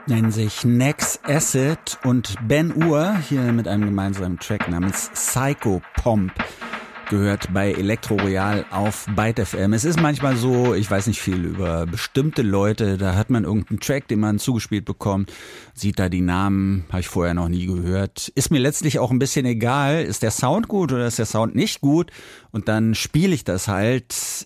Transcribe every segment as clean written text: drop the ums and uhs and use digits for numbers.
Nennen sich Nex Acid und Ben Ur, hier mit einem gemeinsamen Track namens Psycho Pomp, gehört bei Elektro Royal auf Byte FM. Es ist manchmal so, ich weiß nicht viel über bestimmte Leute, da hat man irgendeinen Track, den man zugespielt bekommt, sieht da die Namen, habe ich vorher noch nie gehört. Ist mir letztlich auch ein bisschen egal, ist der Sound gut oder ist der Sound nicht gut, und dann spiele ich das halt.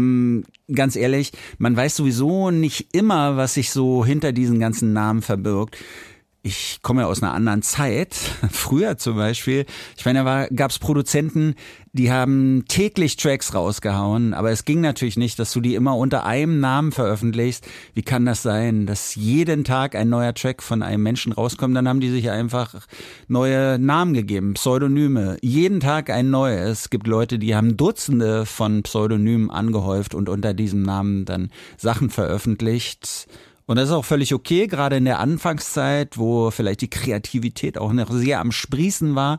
Ganz ehrlich, man weiß sowieso nicht immer, was sich so hinter diesen ganzen Namen verbirgt. Ich komme ja aus einer anderen Zeit. Früher zum Beispiel, ich meine, da gab's Produzenten, die haben täglich Tracks rausgehauen, aber es ging natürlich nicht, dass du die immer unter einem Namen veröffentlichst. Wie kann das sein, dass jeden Tag ein neuer Track von einem Menschen rauskommt? Dann haben die sich einfach neue Namen gegeben, Pseudonyme. Jeden Tag ein neues. Es gibt Leute, die haben Dutzende von Pseudonymen angehäuft und unter diesem Namen dann Sachen veröffentlicht. Und das ist auch völlig okay, gerade in der Anfangszeit, wo vielleicht die Kreativität auch noch sehr am Sprießen war.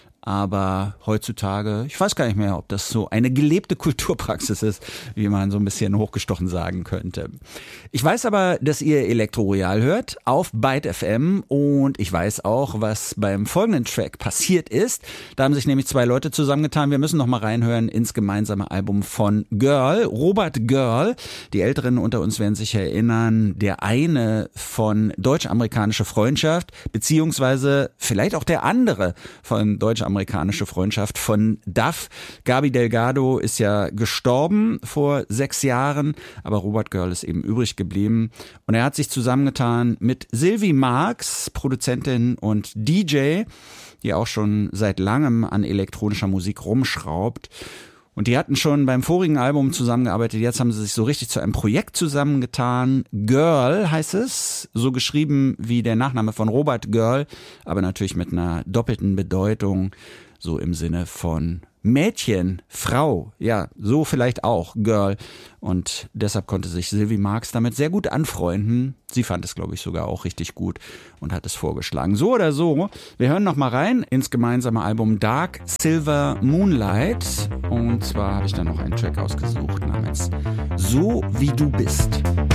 Aber heutzutage, ich weiß gar nicht mehr, ob das so eine gelebte Kulturpraxis ist, wie man so ein bisschen hochgestochen sagen könnte. Ich weiß aber, dass ihr Elektro Royal hört auf Byte FM, und ich weiß auch, was beim folgenden Track passiert ist. Da haben sich nämlich zwei Leute zusammengetan. Wir müssen noch mal reinhören ins gemeinsame Album von Girl, Robert Girl. Die Älteren unter uns werden sich erinnern, der eine von Deutsch-Amerikanische Freundschaft, beziehungsweise vielleicht auch der andere von Deutsch-Amerikanische Freundschaft von DAF. Gabi Delgado ist ja gestorben vor 6 Jahren, aber Robert Girl ist eben übrig geblieben. Und er hat sich zusammengetan mit Sylvie Marx, Produzentin und DJ, die auch schon seit langem an elektronischer Musik rumschraubt. Und die hatten schon beim vorigen Album zusammengearbeitet, jetzt haben sie sich so richtig zu einem Projekt zusammengetan. Girl heißt es, so geschrieben wie der Nachname von Robert Girl, aber natürlich mit einer doppelten Bedeutung, so im Sinne von Mädchen, Frau, ja, so vielleicht auch, Girl. Und deshalb konnte sich Sylvie Marx damit sehr gut anfreunden. Sie fand es, glaube ich, sogar auch richtig gut und hat es vorgeschlagen. So oder so, wir hören noch mal rein ins gemeinsame Album Dark Silver Moonlight. Und zwar habe ich da noch einen Track ausgesucht namens So wie du bist.